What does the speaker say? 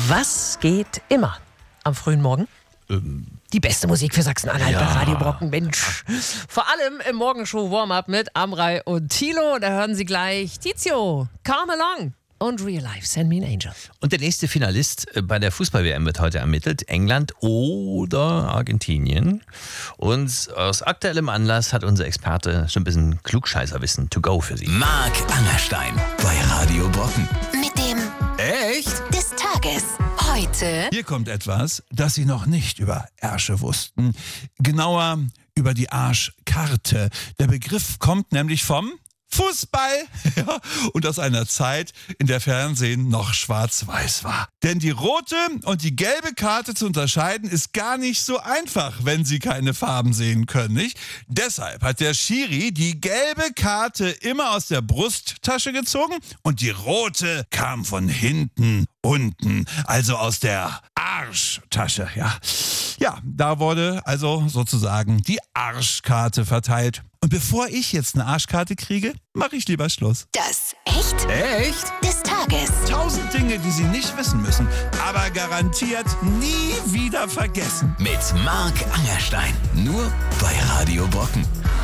Was geht immer am frühen Morgen? Die beste Musik für Sachsen-Anhalt bei Radio Brocken, Mensch. Vor allem im Morgenshow Warm-Up mit Amrei und Thilo. Da hören Sie gleich Tizio, Come Along und Real Life, Send Me an Angel. Und der nächste Finalist bei der Fußball-WM wird heute ermittelt. England oder Argentinien. Und aus aktuellem Anlass hat unser Experte schon ein bisschen Klugscheißerwissen to go für Sie. Marc Angerstein bei Radio Brocken. Mit dem Echt? des Tages. Heute Hier kommt etwas, das Sie noch nicht über Ärsche wussten. Genauer über die Arschkarte. Der Begriff kommt nämlich vom Fußball, ja, und aus einer Zeit, in der Fernsehen noch schwarz-weiß war. Denn die rote und die gelbe Karte zu unterscheiden ist gar nicht so einfach, wenn Sie keine Farben sehen können, nicht? Deshalb hat der Schiri die gelbe Karte immer aus der Brusttasche gezogen und die rote kam von hinten unten, also aus der Arschtasche, ja. Ja, da wurde also sozusagen die Arschkarte verteilt. Und bevor ich jetzt eine Arschkarte kriege, mache ich lieber Schluss. das Echt Echt? des Tages. 1000 Dinge, die Sie nicht wissen müssen, aber garantiert nie wieder vergessen. Mit Marc Angerstein. Nur bei Radio Brocken.